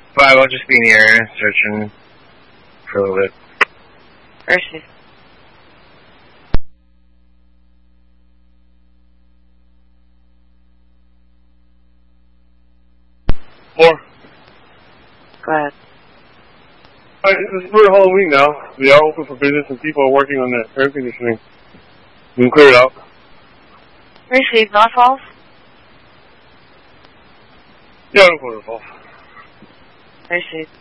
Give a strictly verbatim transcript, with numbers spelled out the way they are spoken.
Five, I'll just be in the area searching for a little bit. Mercy. Four. Go ahead. Alright, it's for Halloween now. We are open for business and people are working on the air conditioning. We can clear it out. Received, not false? Yeah, I'm going to false. Received.